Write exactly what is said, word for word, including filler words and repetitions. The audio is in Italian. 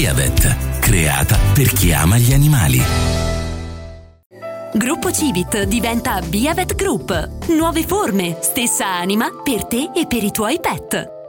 Biavet, creata per chi ama gli animali. Gruppo Civit diventa Biavet Group. Nuove forme, stessa anima per te e per i tuoi pet.